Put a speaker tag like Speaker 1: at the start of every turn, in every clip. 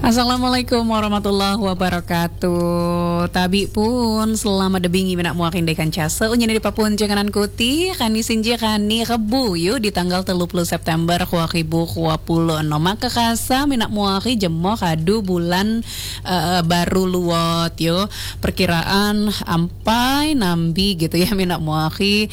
Speaker 1: Assalamualaikum warahmatullahi wabarakatuh. Tabi pun selama debingi menak muakin dekan casa unya di papun janganan kuti kani sinji kani rebu yuk di tanggal 30 September 2020 maka kasa menak muaki jemo kadu bulan baru luot yo perkiraan ampai nambi gitu ya menak muaki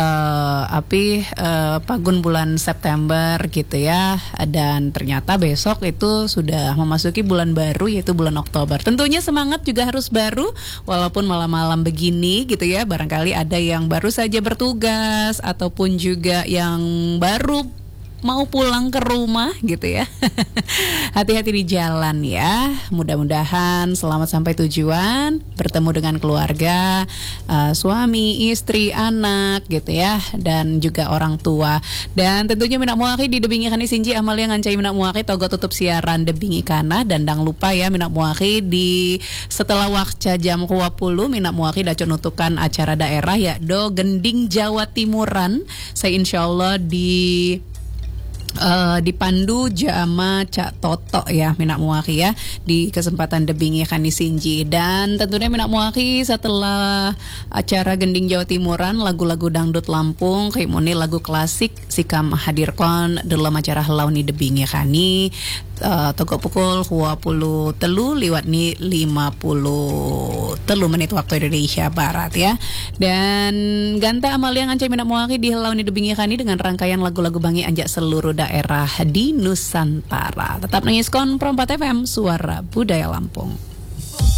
Speaker 1: pagun bulan September gitu ya, dan ternyata besok itu sudah memasuki bulan baru yaitu bulan Oktober. Tentunya semangat juga harus baru walaupun malam-malam begini gitu ya. Barangkali ada yang baru saja bertugas ataupun juga yang baru mau pulang ke rumah gitu ya. Hati-hati di jalan ya. Mudah-mudahan selamat sampai tujuan, bertemu dengan keluarga, suami, istri, anak gitu ya, dan juga orang tua. Dan tentunya minak muaki di debingi kani sinji amal yang ngancai minak muaki togo tutup siaran debingi kana, dan dang lupa ya minak muaki di setelah wakca jam 20 minak muaki daco nutukan acara daerah ya do Gending Jawa Timuran. Saya insyaallah dipandu jama Cak Toto ya minak muaki ya di kesempatan debingi kani sinji. Dan tentunya minak muaki setelah acara Gending Jawa Timuran lagu-lagu dangdut Lampung kayak moni lagu klasik sikam hadirkan dalam acara helauni debingi kani togo pukul 20 telu liwat ni 50 telu menit waktu Indonesia Barat ya. Dan ganta amal yang ngancai minak muaki di helauni debingi kani dengan rangkaian lagu-lagu bangi anjak seluruh daerah di Nusantara. Tetap nangis kon Pro 4 FM Suara Budaya Lampung.